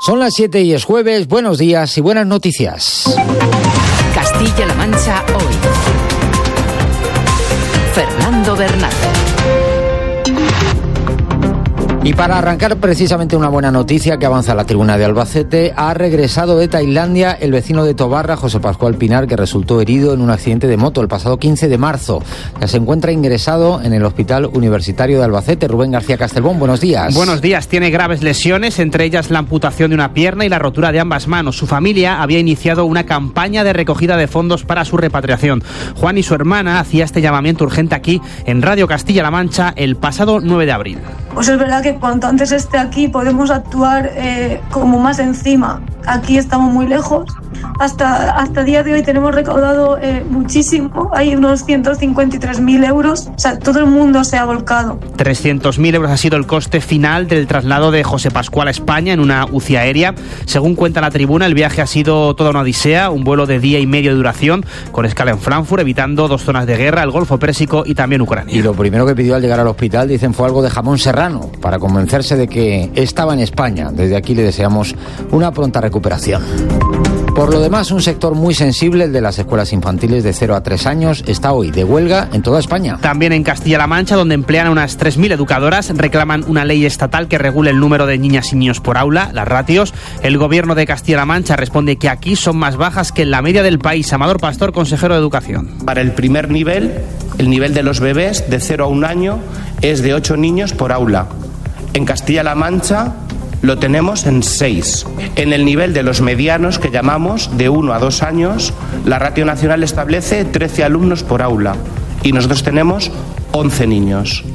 Son las 7 y es jueves. Buenos días y buenas noticias. Castilla-La Mancha hoy. Fernando Bernat. Y para arrancar precisamente una buena noticia que avanza la tribuna de Albacete, ha regresado de Tailandia el vecino de Tobarra, José Pascual Pinar, que resultó herido en un accidente de moto el pasado 15 de marzo. Ya se encuentra ingresado en el Hospital Universitario de Albacete. Rubén García Castelbón, buenos días. Buenos días. Tiene graves lesiones, entre ellas la amputación de una pierna y la rotura de ambas manos. Su familia había iniciado una campaña de recogida de fondos para su repatriación. Juan y su hermana hacía este llamamiento urgente aquí en Radio Castilla-La Mancha el pasado 9 de abril. Pues es verdad que cuanto antes esté aquí podemos actuar como más encima. Aquí estamos muy lejos. Hasta el día de hoy tenemos recaudado muchísimo. Hay unos 153.000 euros. O sea, todo el mundo se ha volcado. 300.000 euros ha sido el coste final del traslado de José Pascual a España en una UCI aérea. Según cuenta la tribuna, el viaje ha sido toda una odisea, un vuelo de día y medio de duración, con escala en Frankfurt, evitando 2 zonas de guerra, el Golfo Pérsico y también Ucrania. Y lo primero que pidió al llegar al hospital, dicen, fue algo de jamón serrano, para convencerse de que estaba en España. Desde aquí le deseamos una pronta recuperación. Por lo demás, un sector muy sensible, el de las escuelas infantiles de 0 a 3 años, está hoy de huelga en toda España. También en Castilla-La Mancha, donde emplean a unas 3.000 educadoras, reclaman una ley estatal que regule el número de niñas y niños por aula, las ratios. El gobierno de Castilla-La Mancha responde que aquí son más bajas que en la media del país. Amador Pastor, consejero de Educación. Para el primer nivel, el nivel de los bebés de 0 a 1 año es de 8 niños por aula. En Castilla-La Mancha lo tenemos en 6. En el nivel de los medianos, que llamamos de 1 a 2 años, la ratio nacional establece 13 alumnos por aula y nosotros tenemos 11 niños.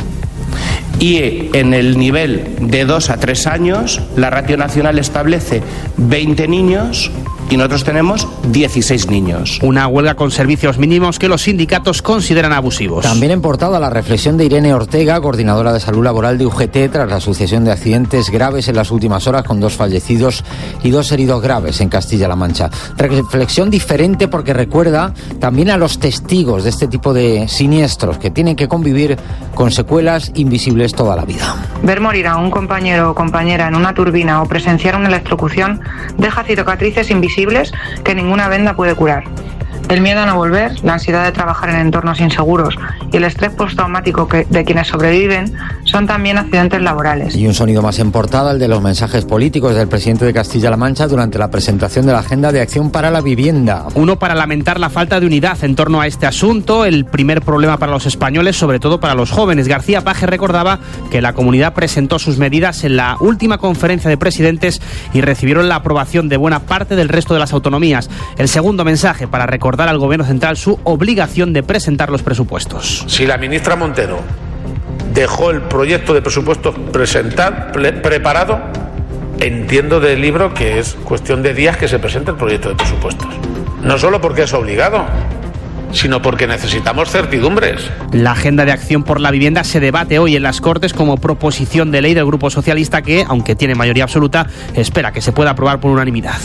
Y en el nivel de 2 a 3 años, la ratio nacional establece 20 niños y nosotros tenemos 16 niños. Una huelga con servicios mínimos que los sindicatos consideran abusivos. También en portada la reflexión de Irene Ortega, coordinadora de salud laboral de UGT, tras la sucesión de accidentes graves en las últimas horas, con 2 fallecidos y 2 heridos graves en Castilla-La Mancha. Reflexión diferente porque recuerda también a los testigos de este tipo de siniestros que tienen que convivir con secuelas invisibles toda la vida. Ver morir a un compañero o compañera en una turbina o presenciar una electrocución deja cicatrices invisibles que ninguna venda puede curar. El miedo a no volver, la ansiedad de trabajar en entornos inseguros y el estrés postraumático de quienes sobreviven son también accidentes laborales. Y un sonido más en portada, el de los mensajes políticos del presidente de Castilla-La Mancha durante la presentación de la Agenda de Acción para la Vivienda. Uno para lamentar la falta de unidad en torno a este asunto, el primer problema para los españoles, sobre todo para los jóvenes. García Paje recordaba que la comunidad presentó sus medidas en la última conferencia de presidentes y recibieron la aprobación de buena parte del resto de las autonomías. El segundo mensaje para recordar al Gobierno Central su obligación de presentar los presupuestos. Si la ministra Montero dejó el proyecto de presupuestos preparado, entiendo del libro que es cuestión de días que se presente el proyecto de presupuestos. No solo porque es obligado, sino porque necesitamos certidumbres. La Agenda de Acción por la Vivienda se debate hoy en las Cortes como proposición de ley del Grupo Socialista que, aunque tiene mayoría absoluta, espera que se pueda aprobar por unanimidad.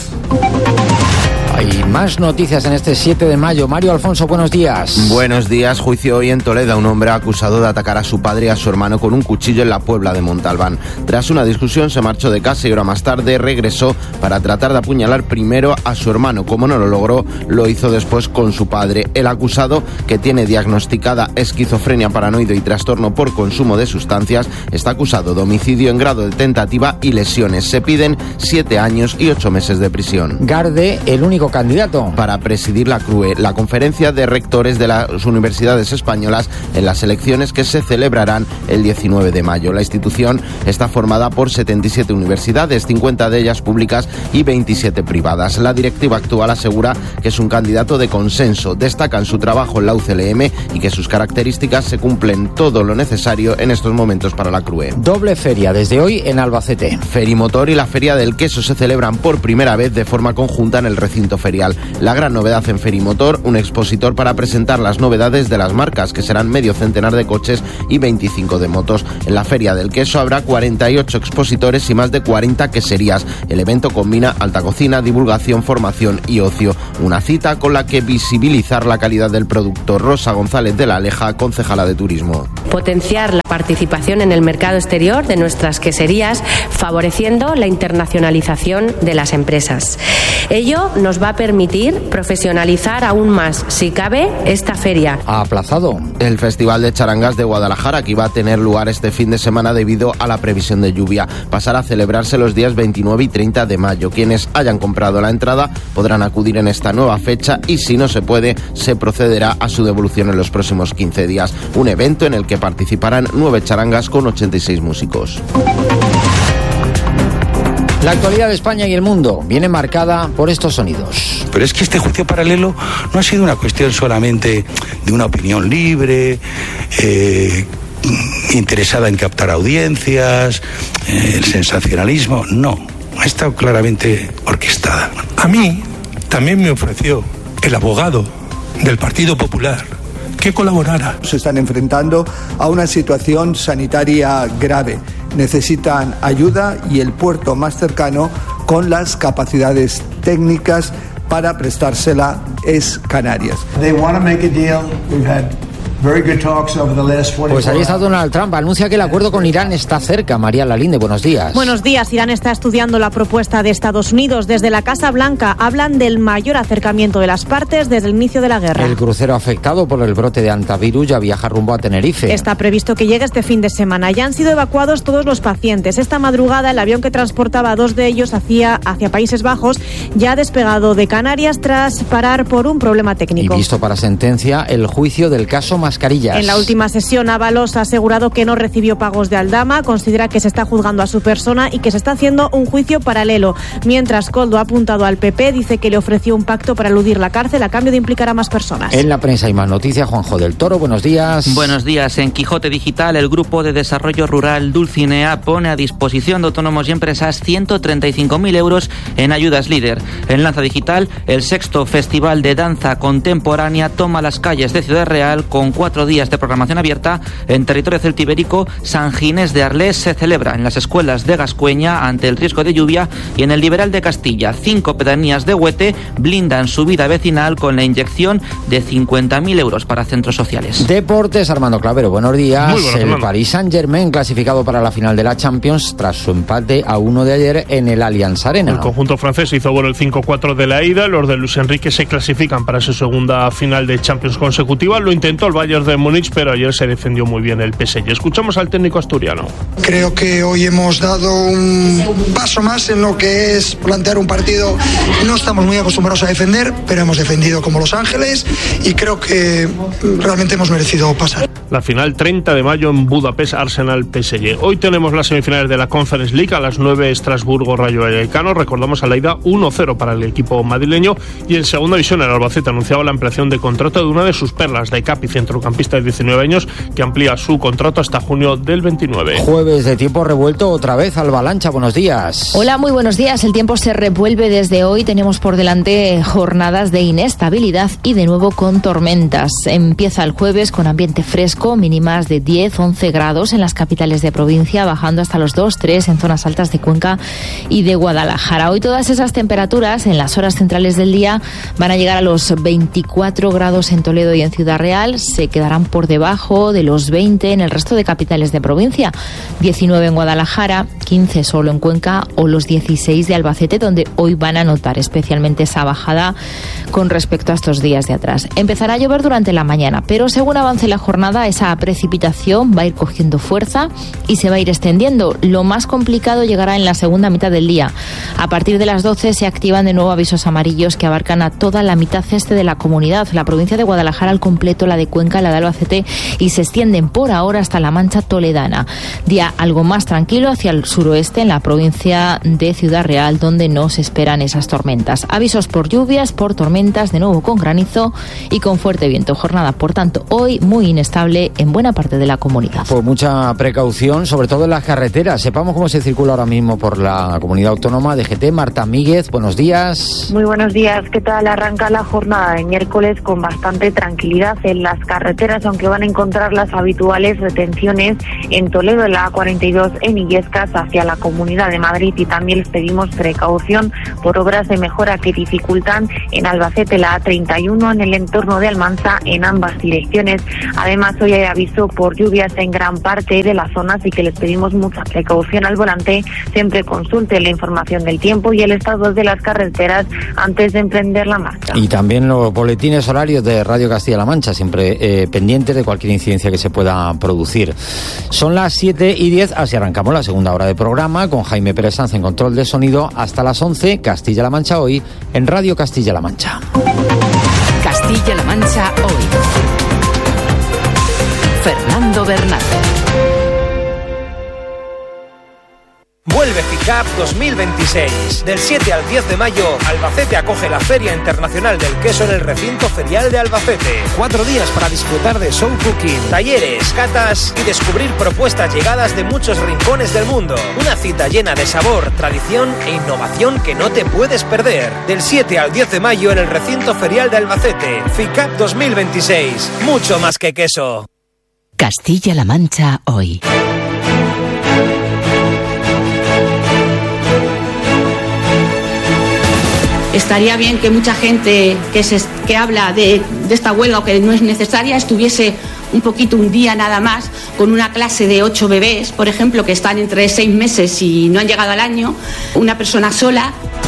Hay más noticias en este 7 de mayo. Mario Alfonso, buenos días. Buenos días. Juicio hoy en Toledo. Un hombre acusado de atacar a su padre y a su hermano con un cuchillo en la Puebla de Montalbán. Tras una discusión se marchó de casa y hora más tarde regresó para tratar de apuñalar primero a su hermano. Como no lo logró, lo hizo después con su padre. El acusado, que tiene diagnosticada esquizofrenia paranoide y trastorno por consumo de sustancias, está acusado de homicidio en grado de tentativa y lesiones. Se piden 7 años y 8 meses de prisión. Garde, el único candidato para presidir la CRUE, la conferencia de rectores de las universidades españolas en las elecciones que se celebrarán el 19 de mayo. La institución está formada por 77 universidades, 50 de ellas públicas y 27 privadas. La directiva actual asegura que es un candidato de consenso, destacan su trabajo en la UCLM y que sus características se cumplen todo lo necesario en estos momentos para la CRUE. Doble feria desde hoy en Albacete. Ferimotor y la Feria del Queso se celebran por primera vez de forma conjunta en el recinto evento ferial. La gran novedad en Ferimotor, un expositor para presentar las novedades de las marcas, que serán medio centenar de coches y 25 de motos. En la Feria del Queso habrá 48 expositores y más de 40 queserías. El evento combina alta cocina, divulgación, formación y ocio. Una cita con la que visibilizar la calidad del producto. Rosa González de la Aleja, concejala de Turismo. Potenciar la participación en el mercado exterior de nuestras queserías, favoreciendo la internacionalización de las empresas. Ello nos va a permitir profesionalizar aún más, si cabe, esta feria. Ha aplazado el Festival de Charangas de Guadalajara, que iba a tener lugar este fin de semana debido a la previsión de lluvia. Pasará a celebrarse los días 29 y 30 de mayo. Quienes hayan comprado la entrada podrán acudir en esta nueva fecha y, si no se puede, se procederá a su devolución en los próximos 15 días. Un evento en el que participarán 9 charangas con 86 músicos. La actualidad de España y el mundo viene marcada por estos sonidos. Pero es que este juicio paralelo no ha sido una cuestión solamente de una opinión libre, interesada en captar audiencias, el sensacionalismo. No, ha estado claramente orquestada. A mí también me ofreció el abogado del Partido Popular que colaborara. Se están enfrentando a una situación sanitaria grave. Necesitan ayuda y el puerto más cercano con las capacidades técnicas para prestársela es Canarias. Pues ahí está Donald Trump, anuncia que el acuerdo con Irán está cerca. María Lalinde, buenos días. Buenos días. Irán está estudiando la propuesta de Estados Unidos. Desde la Casa Blanca hablan del mayor acercamiento de las partes desde el inicio de la guerra. El crucero afectado por el brote de hantavirus ya viaja rumbo a Tenerife. Está previsto que llegue este fin de semana. Ya han sido evacuados todos los pacientes. Esta madrugada el avión que transportaba a 2 de ellos hacia Países Bajos ya ha despegado de Canarias tras parar por un problema técnico. Y visto para sentencia el juicio del caso Mascarillas. En la última sesión, Ábalos ha asegurado que no recibió pagos de Aldama, considera que se está juzgando a su persona y que se está haciendo un juicio paralelo. Mientras Koldo ha apuntado al PP, dice que le ofreció un pacto para eludir la cárcel a cambio de implicar a más personas. En la prensa hay más noticias. Juanjo del Toro, buenos días. Buenos días. En Quijote Digital, el Grupo de Desarrollo Rural Dulcinea pone a disposición de autónomos y empresas 135.000 euros en ayudas líder. En Lanza Digital, el 6º Festival de Danza Contemporánea toma las calles de Ciudad Real con 4 días de programación abierta. En territorio celtibérico, San Ginés de Arlés se celebra en las escuelas de Gascueña ante el riesgo de lluvia, y en el Liberal de Castilla, 5 pedanías de Huete blindan su vida vecinal con la inyección de 50.000 euros para centros sociales. Deportes, Armando Clavero, buenos días. Muy buenos, el Paris Saint-Germain clasificado para la final de la Champions tras su empate a 1 de ayer en el Allianz Arena. El conjunto francés hizo bueno el 5-4 de la ida. Los de Luis Enrique se clasifican para su segunda final de Champions consecutiva. Lo intentó el Bayern de Múnich, pero ayer se defendió muy bien el PSG. Escuchamos al técnico asturiano. Creo que hoy hemos dado un paso más en lo que es plantear un partido. No estamos muy acostumbrados a defender, pero hemos defendido como Los Ángeles y creo que realmente hemos merecido pasar. La final 30 de mayo en Budapest, Arsenal-PSG. Hoy tenemos las semifinales de la Conference League. A las 9, Estrasburgo-Rayo Vallecano. Recordamos a la ida 1-0 para el equipo madrileño. Y en segunda división, el Albacete anunciaba la ampliación de contrato de una de sus perlas, de Capi, centrocampista de 19 años, que amplía su contrato hasta junio del 29. Jueves de tiempo revuelto otra vez. Alba Lancha, buenos días. Hola, muy buenos días. El tiempo se revuelve desde hoy. Tenemos por delante jornadas de inestabilidad y de nuevo con tormentas. Empieza el jueves con ambiente fresco, mínimas de 10-11 grados en las capitales de provincia, bajando hasta los 2-3 en zonas altas de Cuenca y de Guadalajara. Hoy todas esas temperaturas en las horas centrales del día van a llegar a los 24 grados en Toledo y en Ciudad Real. Se quedarán por debajo de los 20 en el resto de capitales de provincia. 19 en Guadalajara, 15 solo en Cuenca o los 16 de Albacete, donde hoy van a notar especialmente esa bajada con respecto a estos días de atrás. Empezará a llover durante la mañana, pero según avance la jornada, esa precipitación va a ir cogiendo fuerza y se va a ir extendiendo. Lo más complicado llegará en la segunda mitad del día. A partir de las 12 se activan de nuevo avisos amarillos que abarcan a toda la mitad este de la comunidad, la provincia de Guadalajara al completo, la de Cuenca, la de Albacete, y se extienden por ahora hasta la Mancha toledana. Día algo más tranquilo hacia el suroeste en la provincia de Ciudad Real, donde no se esperan esas tormentas. Avisos por lluvias, por tormentas, de nuevo con granizo y con fuerte viento. Jornada, por tanto, hoy muy inestable inestable en buena parte de la comunidad. Pues mucha precaución, sobre todo en las carreteras. Sepamos cómo se circula ahora mismo por la comunidad autónoma. DGT, Marta Míguez, buenos días. Muy buenos días, ¿qué tal? Arranca la jornada de miércoles con bastante tranquilidad en las carreteras, aunque van a encontrar las habituales retenciones en Toledo, en la A42, en Illescas, hacia la Comunidad de Madrid, y también les pedimos precaución por obras de mejora que dificultan en Albacete la A31, en el entorno de Almansa, en ambas direcciones. Además, hoy hay aviso por lluvias en gran parte de la zona, así que les pedimos mucha precaución al volante. Siempre consulte la información del tiempo y el estado de las carreteras antes de emprender la marcha. Y también los boletines horarios de Radio Castilla-La Mancha, siempre pendientes de cualquier incidencia que se pueda producir. Son las 7:10, así arrancamos la segunda hora de programa con Jaime Pérez Sanz en control de sonido hasta las 11, Castilla-La Mancha hoy, en Radio Castilla-La Mancha. Castilla-La Mancha hoy. Fernando Bernat. Vuelve FICAP 2026. Del 7 al 10 de mayo, Albacete acoge la Feria Internacional del Queso en el recinto ferial de Albacete. 4 días para disfrutar de show cooking, talleres, catas y descubrir propuestas llegadas de muchos rincones del mundo. Una cita llena de sabor, tradición e innovación que no te puedes perder. Del 7 al 10 de mayo en el recinto ferial de Albacete. FICAP 2026. Mucho más que queso. Castilla-La Mancha hoy. Estaría bien que mucha gente que habla de esta huelga o que no es necesaria estuviese un poquito, un día nada más, con una clase de 8 bebés, por ejemplo, que están entre 6 meses y no han llegado al año, una persona sola.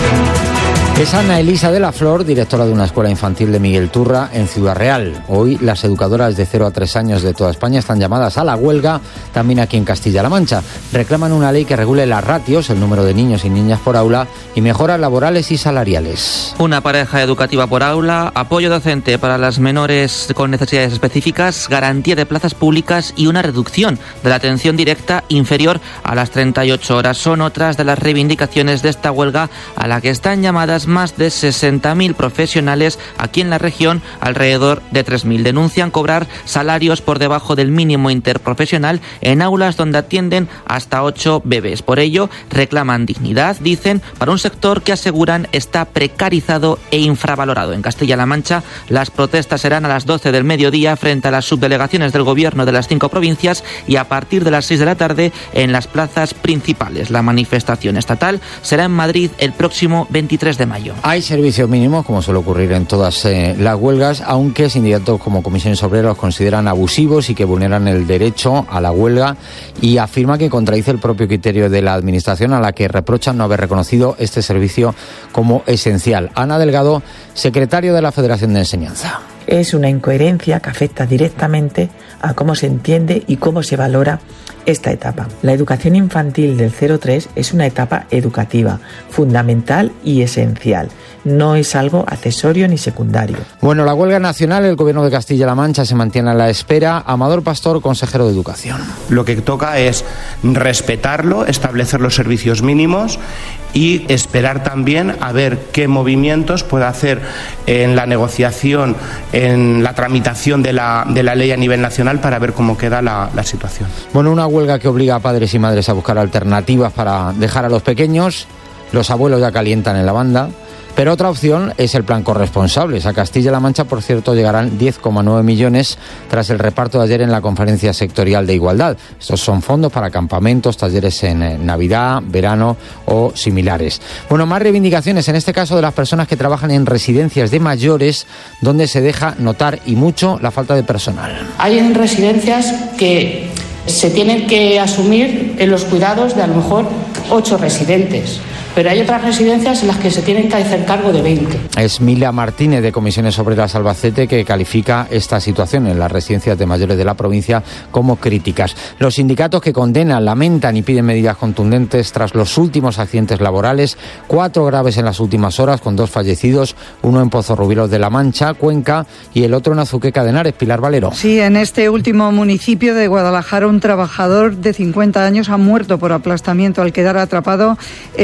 Es Ana Elisa de la Flor, directora de una escuela infantil de Miguel Turra en Ciudad Real. Hoy las educadoras de 0 a 3 años de toda España están llamadas a la huelga, también aquí en Castilla-La Mancha. Reclaman una ley que regule las ratios, el número de niños y niñas por aula, y mejoras laborales y salariales. Una pareja educativa por aula, apoyo docente para las menores con necesidades específicas, garantía de plazas públicas y una reducción de la atención directa inferior a las 38 horas. Son otras de las reivindicaciones de esta huelga a la que están llamadas más de 60.000 profesionales aquí en la región, alrededor de 3.000. Denuncian cobrar salarios por debajo del mínimo interprofesional en aulas donde atienden hasta 8 bebés. Por ello, reclaman dignidad, dicen, para un sector que aseguran está precarizado e infravalorado. En Castilla-La Mancha, las protestas serán a las 12 del mediodía frente a las subdelegaciones del gobierno de las 5 provincias y a partir de las 6 de la tarde en las plazas principales. La manifestación estatal será en Madrid el próximo 23 de mayo. Hay servicios mínimos, como suele ocurrir en todas las huelgas, aunque sindicatos como Comisiones Obreras los consideran abusivos y que vulneran el derecho a la huelga, y afirma que contradice el propio criterio de la Administración, a la que reprochan no haber reconocido este servicio como esencial. Ana Delgado, secretario de la Federación de Enseñanza. Es una incoherencia que afecta directamente a cómo se entiende y cómo se valora esta etapa. La educación infantil del 0-3 es una etapa educativa, fundamental y esencial. No es algo accesorio ni secundario. Bueno, la huelga nacional, el Gobierno de Castilla-La Mancha se mantiene a la espera. Amador Pastor, consejero de Educación. Lo que toca es respetarlo, establecer los servicios mínimos y esperar también a ver qué movimientos puede hacer en la negociación, en la tramitación de la ley a nivel nacional para ver cómo queda la situación. Bueno, una huelga que obliga a padres y madres a buscar alternativas para dejar a los pequeños. Los abuelos ya calientan en la banda. Pero otra opción es el plan Corresponsables. A Castilla-La Mancha, por cierto, llegarán 10,9 millones tras el reparto de ayer en la Conferencia Sectorial de Igualdad. Estos son fondos para campamentos, talleres en Navidad, verano o similares. Bueno, más reivindicaciones, en este caso de las personas que trabajan en residencias de mayores, donde se deja notar y mucho la falta de personal. Hay en residencias que se tienen que asumir en los cuidados de a lo mejor 8 residentes. Pero hay otras residencias en las que se tienen que hacer cargo de 20. Es Mila Martínez, de Comisiones Obreras Albacete, que califica esta situación en las residencias de mayores de la provincia como críticas. Los sindicatos que condenan, lamentan y piden medidas contundentes tras los últimos accidentes laborales, 4 graves en las últimas horas, con 2 fallecidos, uno en Pozorrubilos de la Mancha, Cuenca, y el otro en Azuqueca de Henares. Pilar Valero. Sí, en este último municipio de Guadalajara, un trabajador de 50 años ha muerto por aplastamiento al quedar atrapado en la máquina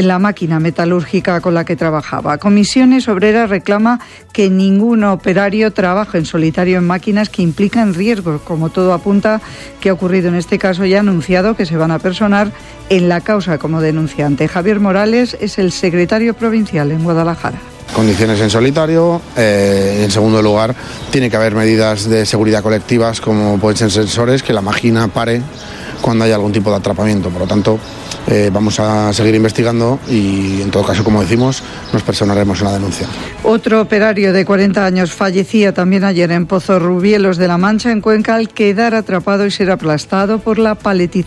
máquina metalúrgica con la que trabajaba. Comisiones Obreras reclama que ningún operario trabaje en solitario en máquinas que implican riesgos. Como todo apunta que ha ocurrido en este caso, y ha anunciado que se van a personar en la causa como denunciante. Javier Morales es el secretario provincial en Guadalajara. Condiciones en solitario. En segundo lugar, tiene que haber medidas de seguridad colectivas, como pueden ser sensores, que la máquina pare cuando haya algún tipo de atrapamiento. Por lo tanto, vamos a seguir investigando y, en todo caso, como decimos, nos personaremos en la denuncia. Otro operario de 40 años fallecía también ayer en Pozorrubielos de la Mancha, en Cuenca, al quedar atrapado y ser aplastado por la paletización